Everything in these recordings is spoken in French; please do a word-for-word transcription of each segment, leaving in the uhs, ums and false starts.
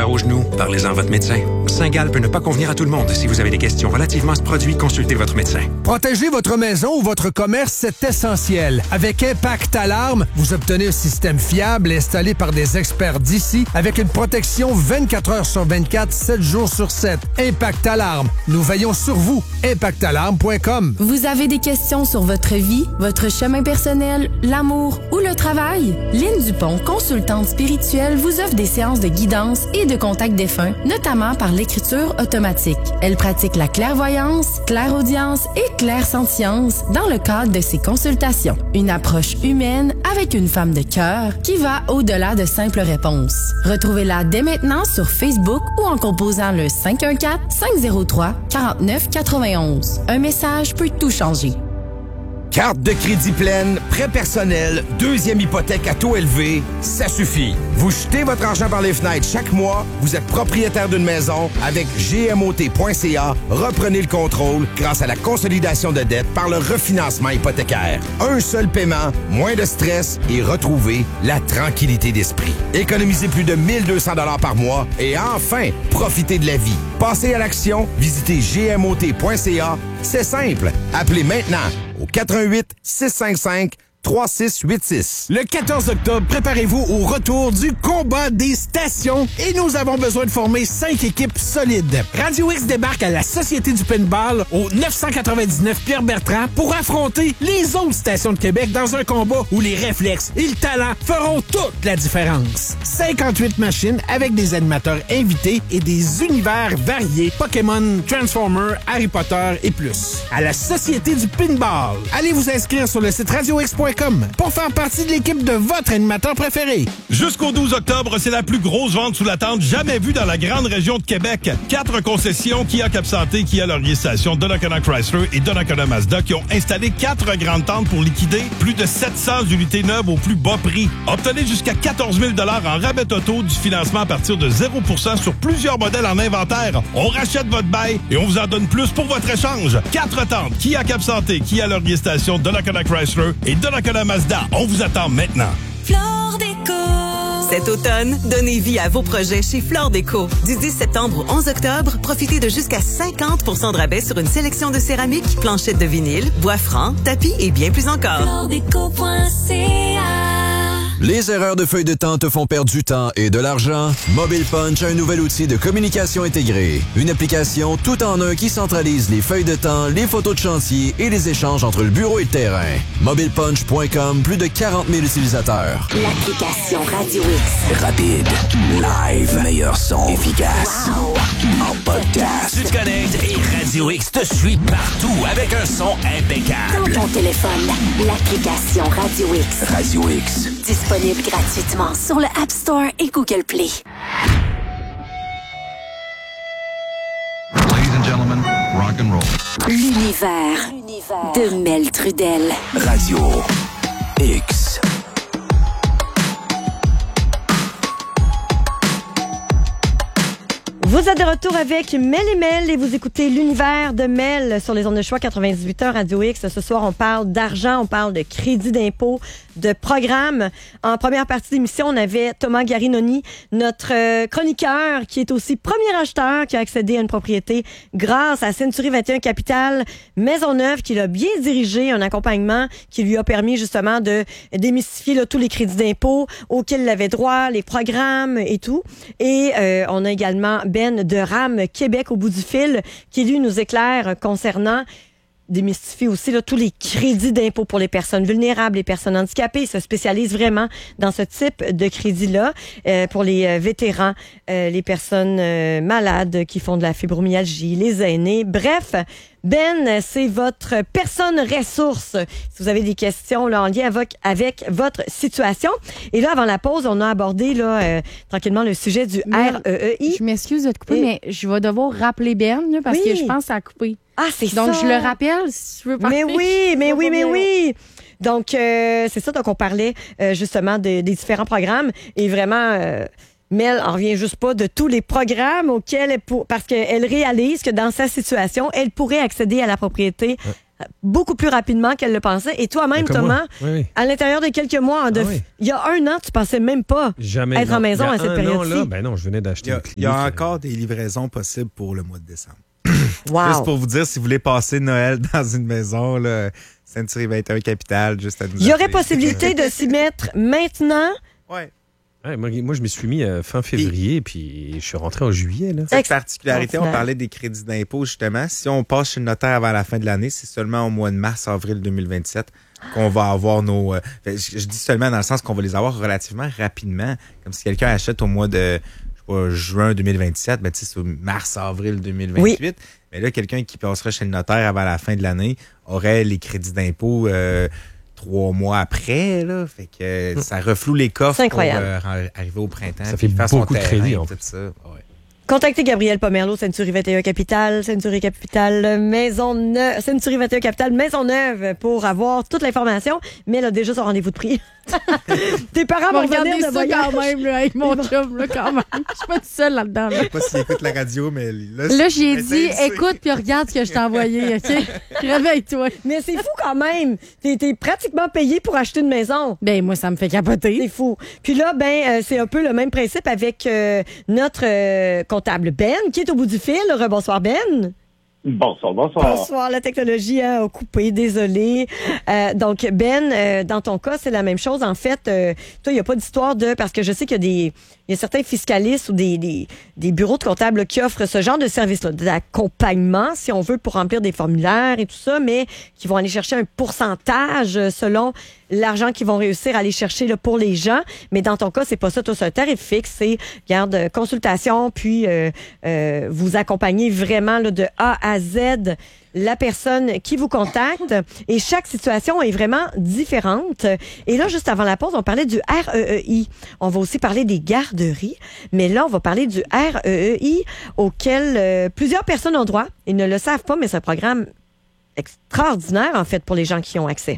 mal au genou, parlez-en à votre médecin. Saint-Gall peut ne pas convenir à tout le monde. Si vous avez des questions relativement à ce produit, consultez votre médecin. Protéger votre maison ou votre commerce, c'est essentiel. Avec Impact Alarme, vous obtenez un système fiable installé par des experts d'ici avec une protection vingt-quatre heures sur vingt-quatre, sept jours sur sept. Impact Alarme. Nous veillons sur vous. impact alarme point com. Vous avez des questions sur votre vie, votre chemin personnel, l'amour ou le travail? Lynne Dupont, consultante spirituelle, vous offre des séances de guidance et de contact défunt, notamment par l'écriture automatique. Elle pratique la clairvoyance, clairaudience et clairsentience dans le cadre de ses consultations. Une approche humaine avec une femme de cœur qui va au-delà de simples réponses. Retrouvez-la dès maintenant sur Facebook ou en composant le cinq un quatre, cinq zéro trois, quatre neuf quatre un un. Un message peut tout changer. Carte de crédit pleine, prêt personnel, deuxième hypothèque à taux élevé, ça suffit. Vous jetez votre argent par les fenêtres chaque mois, vous êtes propriétaire d'une maison, avec G M O T point C A, reprenez le contrôle grâce à la consolidation de dettes par le refinancement hypothécaire. Un seul paiement, moins de stress et retrouvez la tranquillité d'esprit. Économisez plus de mille deux cents dollars par mois et enfin, profitez de la vie. Passez à l'action, visitez G M O T point C A. C'est simple. Appelez maintenant au quatre un huit, six cinq cinq, trois six huit six. Le quatorze octobre, préparez-vous au retour du combat des stations et nous avons besoin de former cinq équipes solides. Radio X débarque à la Société du Pinball au neuf cent quatre-vingt-dix-neuf Pierre-Bertrand pour affronter les autres stations de Québec dans un combat où les réflexes et le talent feront toute la différence. cinquante-huit machines avec des animateurs invités et des univers variés, Pokémon, Transformers, Harry Potter et plus. À la Société du Pinball. Allez vous inscrire sur le site radio x point com pour faire partie de l'équipe de votre animateur préféré. Jusqu'au douze octobre, c'est la plus grosse vente sous la tente jamais vue dans la grande région de Québec. Quatre concessions Kia Cap Santé, Kia Laurier Station, Donnacona Chrysler et Donnacona Mazda qui ont installé quatre grandes tentes pour liquider plus de sept cents unités neuves au plus bas prix. Obtenez jusqu'à quatorze mille dollars en rabais auto, du financement à partir de zéro pour cent sur plusieurs modèles en inventaire. On rachète votre bail et on vous en donne plus pour votre échange. Quatre tentes Kia Cap Santé, Kia Laurier Station, Donnacona Chrysler et Donnacona Mazda. On vous attend maintenant. Flore Déco. Cet automne, donnez vie à vos projets chez Flore Déco. Du dix septembre au onze octobre, profitez de jusqu'à cinquante pour cent de rabais sur une sélection de céramique, planchettes de vinyle, bois franc, tapis et bien plus encore. flore déco point c a. Les erreurs de feuilles de temps te font perdre du temps et de l'argent? Mobile Punch a un nouvel outil de communication intégrée. Une application tout en un qui centralise les feuilles de temps, les photos de chantier et les échanges entre le bureau et le terrain. mobile punch point com, plus de quarante mille utilisateurs. L'application Radio X. Rapide, live, meilleur son, efficace. Wow. En podcast. Tu te connectes et Radio X te suit partout avec un son impeccable. Dans ton téléphone, l'application Radio X. Radio X. Disponible gratuitement sur le App Store et Google Play. Ladies and gentlemen, rock and roll. L'univers de Mel Trudel. Radio X. Vous êtes de retour avec Mel et Mel et vous écoutez l'univers de Mel sur les ondes de choix quatre-vingt-dix-huit heures Radio X. Ce soir, on parle d'argent, on parle de crédit d'impôt, de programme. En première partie d'émission, on avait Thomas Garinoni, notre euh, chroniqueur, qui est aussi premier acheteur qui a accédé à une propriété grâce à Century vingt et un Capital Maisonneuve, qui l'a bien dirigé, un accompagnement qui lui a permis justement de démystifier là, tous les crédits d'impôt auxquels il avait droit, les programmes et tout. Et euh, on a également Ben de RAM Québec au bout du fil, qui lui nous éclaire concernant, démystifie aussi là, tous les crédits d'impôt pour les personnes vulnérables, les personnes handicapées. Il se spécialise vraiment dans ce type de crédit-là euh, pour les euh, vétérans, euh, les personnes euh, malades qui font de la fibromyalgie, les aînés. Bref, Ben, c'est votre personne ressource. Si vous avez des questions là, en lien avec, avec votre situation. Et là, avant la pause, on a abordé là, euh, tranquillement le sujet du mais, R E E I. Je m'excuse de te couper, Et... mais je vais devoir rappeler Ben là, parce oui. que je pense que ça a coupé. Ah, c'est Donc, ça. je le rappelle si tu veux parler. Mais oui, mais oui, mais oui. Donc, euh, c'est ça. Donc, on parlait euh, justement de, des différents programmes et vraiment... Euh, Mel en revient juste pas de tous les programmes auxquels elle pour... parce qu'elle réalise que dans sa situation, elle pourrait accéder à la propriété ouais. beaucoup plus rapidement qu'elle le pensait. Et toi-même, Thomas, oui, oui. à l'intérieur de quelques mois, de... ah, oui. il y a un an, tu pensais même pas Jamais, être non. en maison à cette période-ci. Ben non, je venais d'acheter. Il y a, il y a encore des livraisons possibles pour le mois de décembre. Wow. Juste pour vous dire, si vous voulez passer Noël dans une maison, là, Century vingt et un Capitale, juste à nous Il y aurait possibilité de s'y mettre maintenant. Oui. Ouais, moi, moi, je me suis mis euh, fin février, et puis je suis rentré en juillet. Là. Cette particularité, on parlait des crédits d'impôt, justement. Si on passe chez le notaire avant la fin de l'année, c'est seulement au mois de mars, avril deux mille vingt-sept qu'on va avoir nos... Euh, je, je dis seulement dans le sens qu'on va les avoir relativement rapidement. Comme si quelqu'un achète au mois de... Pas, juin deux mille vingt-sept, ben, c'est mars-avril deux mille vingt-huit. Oui. Mais là, quelqu'un qui passerait chez le notaire avant la fin de l'année aurait les crédits d'impôt euh, trois mois après. Là, fait que euh, ça refloue les coffres pour euh, arriver au printemps. Ça fait beaucoup de crédits, en fait. Ça. Ouais. Contactez Gabriel Pomerleau, Century vingt et un Capitale, Century Capitale Maisonneuve, Century vingt et un Capitale Maisonneuve pour avoir toute l'information. Mais elle a déjà son rendez-vous de prix. Tes parents vont regarder ça voyage. Quand même, là, avec mon chum, là, quand même. Je suis pas toute seule là-dedans. Là. Je sais pas s'il écoute la radio, mais là... Là, j'ai dit, écoute puis regarde ce que je t'ai envoyé, OK? Réveille-toi. Mais c'est fou quand même. T'es, t'es pratiquement payé pour acheter une maison. Ben moi, ça me fait capoter. C'est fou. Puis là, ben, euh, c'est un peu le même principe avec euh, notre euh, comptable Ben, qui est au bout du fil. Rebonsoir, Ben. Bonsoir, bonsoir. Bonsoir, la technologie a coupé, désolé. Euh, donc, Ben, euh, dans ton cas, c'est la même chose. En fait, euh, toi, il n'y a pas d'histoire de... Parce que je sais qu'il y a des... Il y a certains fiscalistes ou des, des, des bureaux de comptables là, qui offrent ce genre de service-là, d'accompagnement, si on veut, pour remplir des formulaires et tout ça, mais qui vont aller chercher un pourcentage selon l'argent qu'ils vont réussir à aller chercher là, pour les gens. Mais dans ton cas, c'est pas ça. Toi, c'est un tarif fixe. C'est, garde, consultation, puis euh, euh, vous accompagnez vraiment là, de A à Z la personne qui vous contacte. Et chaque situation est vraiment différente. Et là, juste avant la pause, on parlait du R E E I. On va aussi parler des garderies. Mais là, on va parler du R E E I auquel euh, plusieurs personnes ont droit. Ils ne le savent pas, mais c'est un programme extraordinaire, en fait, pour les gens qui y ont accès.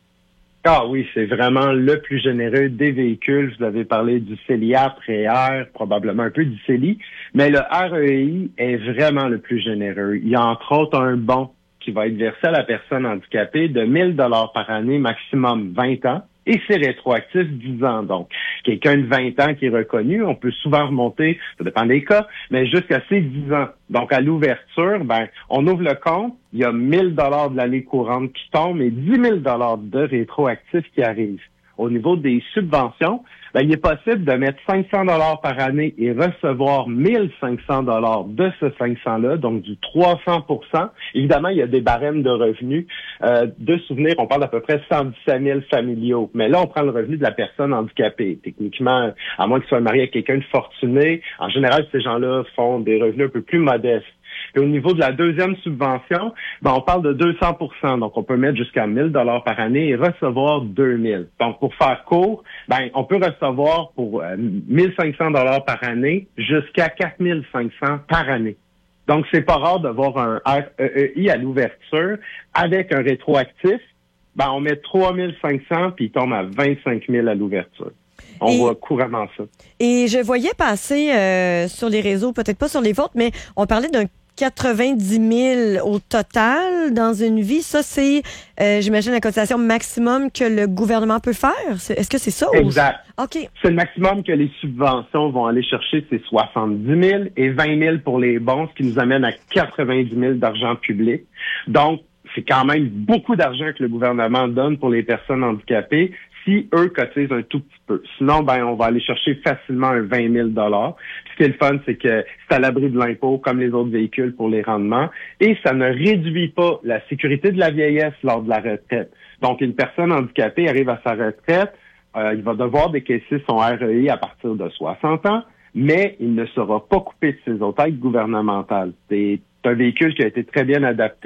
Ah oui, c'est vraiment le plus généreux des véhicules. Vous avez parlé du CELIA, Préair, probablement un peu du CELI, mais le R E E I est vraiment le plus généreux. Il y a entre autres un bon qui va être versé à la personne handicapée de mille dollars par année, maximum vingt ans, et c'est rétroactif dix ans. Donc, quelqu'un de vingt ans qui est reconnu, on peut souvent remonter, ça dépend des cas, mais jusqu'à ses dix ans. Donc, à l'ouverture, ben, on ouvre le compte, il y a mille dollars de l'année courante qui tombe et dix mille dollars de rétroactif qui arrive. Au niveau des subventions, ben, il est possible de mettre cinq cents dollars par année et recevoir mille cinq cents dollars de ce cinq cents-là, donc du trois cents pour cent. Évidemment, il y a des barèmes de revenus. Euh, de souvenirs, on parle d'à peu près cent dix-sept mille familiaux. Mais là, on prend le revenu de la personne handicapée. Techniquement, à moins qu'il soit marié à quelqu'un de fortuné, en général, ces gens-là font des revenus un peu plus modestes. Et au niveau de la deuxième subvention, ben, on parle de deux cents pour cent. Donc, on peut mettre jusqu'à mille dollars par année et recevoir deux mille. Donc, pour faire court, ben, on peut recevoir pour euh, mille cinq cents dollars par année jusqu'à quatre mille cinq cents par année. Donc, c'est pas rare de voir un R E E I à l'ouverture avec un rétroactif. Ben, on met trois mille cinq cents puis il tombe à vingt-cinq mille à l'ouverture. On et, voit couramment ça. Et je voyais passer euh, sur les réseaux, peut-être pas sur les vôtres, mais on parlait d'un quatre-vingt-dix mille au total dans une vie. Ça, c'est, euh, j'imagine, la cotisation maximum que le gouvernement peut faire. C'est, est-ce que c'est ça? Exact. Ou... OK. C'est le maximum que les subventions vont aller chercher, c'est soixante-dix mille et vingt mille pour les bons, ce qui nous amène à quatre-vingt-dix mille d'argent public. Donc, c'est quand même beaucoup d'argent que le gouvernement donne pour les personnes handicapées si eux cotisent un tout petit peu. Sinon, ben, on va aller chercher facilement un vingt mille dollars. Ce qui est le fun, c'est que c'est à l'abri de l'impôt, comme les autres véhicules pour les rendements, et ça ne réduit pas la sécurité de la vieillesse lors de la retraite. Donc, une personne handicapée arrive à sa retraite, euh, il va devoir décaisser son R E E I à partir de soixante ans, mais il ne sera pas coupé de ses autres aides gouvernementales. C'est un véhicule qui a été très bien adapté aux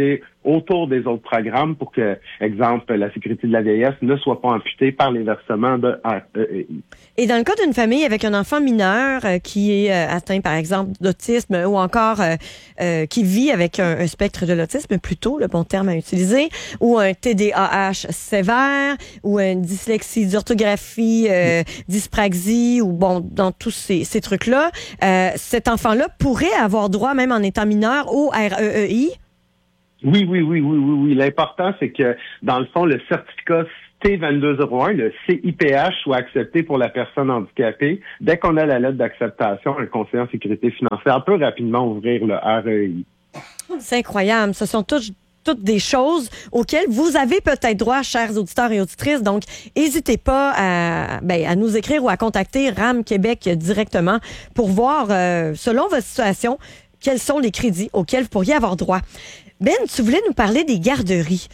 autour des autres programmes pour que, exemple, la sécurité de la vieillesse ne soit pas amputée par les versements de R E E I. Et dans le cas d'une famille avec un enfant mineur euh, qui est euh, atteint, par exemple, d'autisme ou encore euh, euh, qui vit avec un, un spectre de l'autisme, plutôt le bon terme à utiliser, ou un T D A H sévère, ou une dyslexie d'orthographie, euh, dyspraxie, ou bon, dans tous ces, ces trucs-là, euh, cet enfant-là pourrait avoir droit, même en étant mineur, au R E E I? Oui, oui, oui, oui, oui, oui. L'important, c'est que, dans le fond, le certificat T vingt-deux zéro un, le C I P H, soit accepté pour la personne handicapée. Dès qu'on a la lettre d'acceptation, un conseiller en sécurité financière peut rapidement ouvrir le R E E I. C'est incroyable. Ce sont toutes, toutes des choses auxquelles vous avez peut-être droit, chers auditeurs et auditrices. Donc, n'hésitez pas à, ben, à nous écrire ou à contacter RAM Québec directement pour voir, euh, selon votre situation, quels sont les crédits auxquels vous pourriez avoir droit. Ben, tu voulais nous parler des garderies.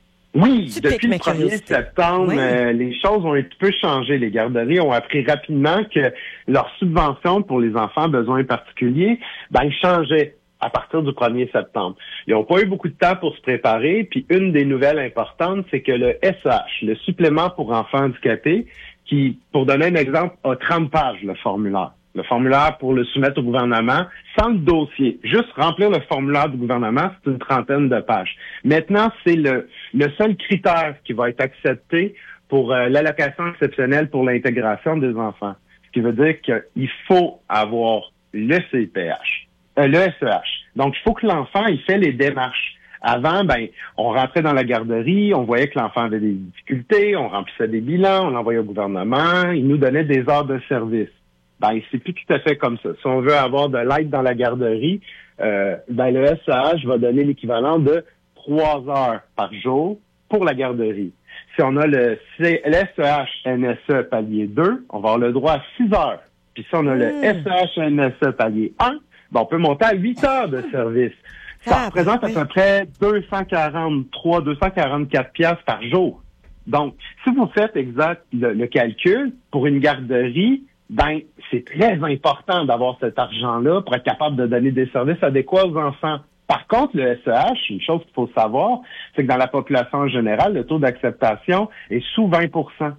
Oui, tu depuis le premier septembre, oui. euh, les choses ont un petit peu changé. Les garderies ont appris rapidement que leur subvention pour les enfants à besoins particuliers, ben, changeait à partir du premier septembre. Ils n'ont pas eu beaucoup de temps pour se préparer, puis une des nouvelles importantes, c'est que le S E H, le supplément pour enfants handicapés, qui, pour donner un exemple, a trente pages, le formulaire. Le formulaire pour le soumettre au gouvernement, sans le dossier. Juste remplir le formulaire du gouvernement, c'est une trentaine de pages. Maintenant, c'est le, le seul critère qui va être accepté pour euh, l'allocation exceptionnelle pour l'intégration des enfants. Ce qui veut dire qu'il faut avoir le C I P H, euh, le S E H. Donc, il faut que l'enfant, il fait les démarches. Avant, ben, on rentrait dans la garderie, on voyait que l'enfant avait des difficultés, on remplissait des bilans, on l'envoyait au gouvernement, il nous donnait des heures de service. Ben, c'est plus tout à fait comme ça. Si on veut avoir de l'aide dans la garderie, euh, ben, le S E H va donner l'équivalent de trois heures par jour pour la garderie. Si on a le, C- le S E H N S E palier deux, on va avoir le droit à six heures. Puis si on a le mmh. S E H N S E palier un, ben, on peut monter à huit heures de service. Ça ah, représente oui. à peu près deux cent quarante-trois, deux cent quarante-quatre piastres par jour. Donc, si vous faites exact le, le calcul, pour une garderie, ben, c'est très important d'avoir cet argent-là pour être capable de donner des services adéquats aux enfants. Par contre, le S E H, une chose qu'il faut savoir, c'est que dans la population en général, le taux d'acceptation est sous vingt pour cent.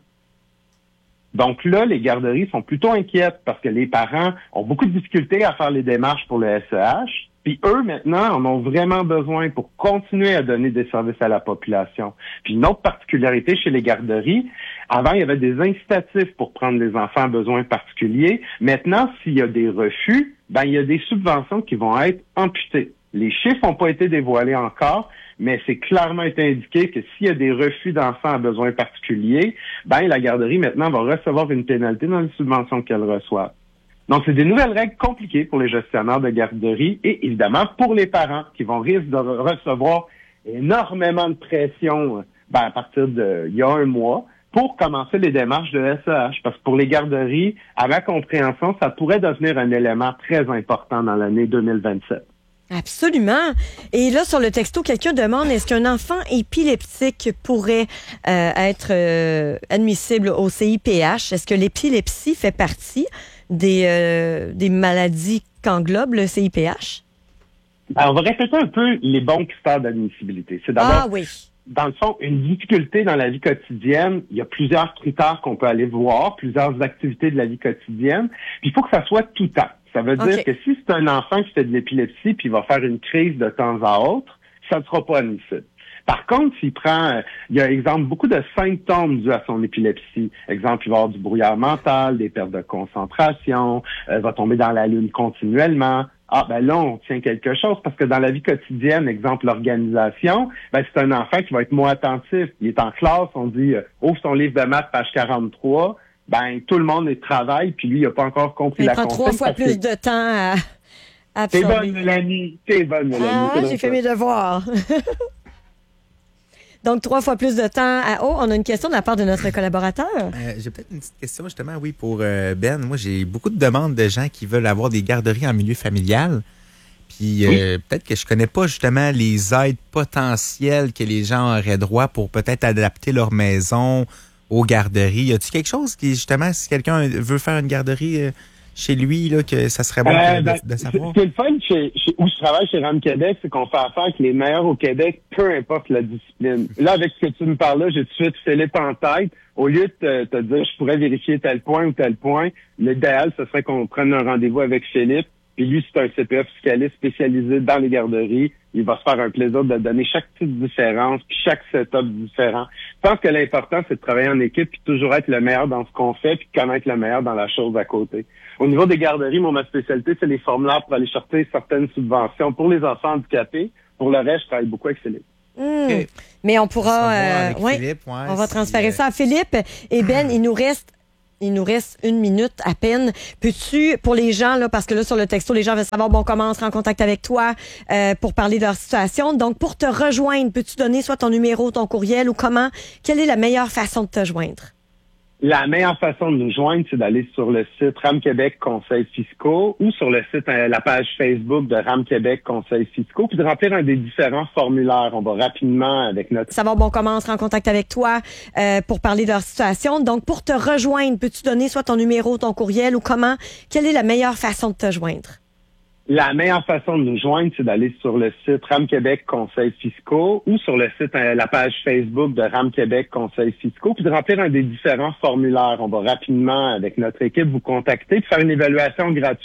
Donc là, les garderies sont plutôt inquiètes parce que les parents ont beaucoup de difficultés à faire les démarches pour le S E H. Puis eux, maintenant, en ont vraiment besoin pour continuer à donner des services à la population. Puis une autre particularité chez les garderies, avant, il y avait des incitatifs pour prendre les enfants à besoins particuliers. Maintenant, s'il y a des refus, ben il y a des subventions qui vont être amputées. Les chiffres n'ont pas été dévoilés encore, mais c'est clairement été indiqué que s'il y a des refus d'enfants à besoins particuliers, ben la garderie, maintenant, va recevoir une pénalité dans les subventions qu'elle reçoit. Donc, c'est des nouvelles règles compliquées pour les gestionnaires de garderie et, évidemment, pour les parents qui vont risquer de recevoir énormément de pression ben, à partir de il y a un mois pour commencer les démarches de S E H. Parce que pour les garderies, à ma compréhension, ça pourrait devenir un élément très important dans l'année deux mille vingt-sept. Absolument. Et là, sur le texto, quelqu'un demande, est-ce qu'un enfant épileptique pourrait euh, être euh, admissible au C I P H? Est-ce que l'épilepsie fait partie des, euh, des maladies qu'englobe le C I P H? Alors, on va répéter un peu les bons critères d'admissibilité. C'est d'abord, ah, oui. dans le fond, une difficulté dans la vie quotidienne. Il y a plusieurs critères qu'on peut aller voir, plusieurs activités de la vie quotidienne. Puis il faut que ça soit tout temps. Ça veut dire okay. que si c'est un enfant qui fait de l'épilepsie puis il va faire une crise de temps à autre, ça ne sera pas admissible. Par contre, s'il prend, il y a, exemple, beaucoup de symptômes dus à son épilepsie. Exemple, il va avoir du brouillard mental, des pertes de concentration, euh, va tomber dans la lune continuellement. Ah, ben là, on tient quelque chose parce que dans la vie quotidienne, exemple, l'organisation, ben c'est un enfant qui va être moins attentif. Il est en classe, on dit, euh, ouvre son livre de maths, page quarante-trois. Ben, tout le monde est travail, puis lui, il n'a pas encore compris il la consigne. Il prend trois fois plus de temps à absorber. T'es bonne, Mélanie. T'es bonne, Mélanie. Ah, j'ai fait mes devoirs. Donc, trois fois plus de temps à... Oh, on a une question de la part de notre collaborateur. Euh, j'ai peut-être une petite question, justement, oui, pour euh, Ben. Moi, j'ai beaucoup de demandes de gens qui veulent avoir des garderies en milieu familial. Puis, oui. euh, peut-être que je connais pas, justement, les aides potentielles que les gens auraient droit pour peut-être adapter leur maison aux garderies. Y a-t-il quelque chose qui, justement, si quelqu'un veut faire une garderie, euh, chez lui là, que ça serait bon Euh, de, ben, de savoir? Ce qui est le fun chez, chez- où je travaille chez RAM Québec, c'est qu'on fait affaire avec les meilleurs au Québec, peu importe la discipline. Là, avec ce que tu me parles là, j'ai tout de suite Philippe en tête. Au lieu de te, te dire je pourrais vérifier tel point ou tel point, l'idéal, ce serait qu'on prenne un rendez-vous avec Philippe. Puis lui, c'est un C P A fiscaliste spécialisé dans les garderies. Il va se faire un plaisir de donner chaque petite différence, puis chaque setup différent. Je pense que l'important, c'est de travailler en équipe, puis toujours être le meilleur dans ce qu'on fait, puis connaître le meilleur dans la chose à côté. Au niveau des garderies, moi, ma spécialité, c'est les formulaires pour aller chercher certaines subventions pour les enfants handicapés. Pour le reste, je travaille beaucoup avec Philippe. Hmm. Okay. Mais on pourra... Euh, avec ouais, Philippe, ouais, on va si, transférer euh... ça à Philippe. Et Ben, il nous reste... Il nous reste une minute à peine. Peux-tu, pour les gens, là, parce que là, sur le texto, les gens veulent savoir, bon, comment entrer en contact avec toi euh, pour parler de leur situation. Donc, pour te rejoindre, peux-tu donner soit ton numéro, ton courriel ou comment? Quelle est la meilleure façon de te joindre? La meilleure façon de nous joindre, c'est d'aller sur le site RAM Québec Conseils fiscaux ou sur le site, euh, la page Facebook de RAM Québec Conseils fiscaux, puis de remplir un des différents formulaires. On va rapidement avec notre... Savoir, bon, comment entrer en contact avec toi euh, pour parler de leur situation. Donc, pour te rejoindre, peux-tu donner soit ton numéro, ton courriel ou comment? Quelle est la meilleure façon de te joindre? La meilleure façon de nous joindre, c'est d'aller sur le site RAM Québec Conseils fiscaux ou sur le site, euh, la page Facebook de RAM Québec Conseils fiscaux, puis de remplir un des différents formulaires. On va rapidement, avec notre équipe, vous contacter, puis faire une évaluation gratuite.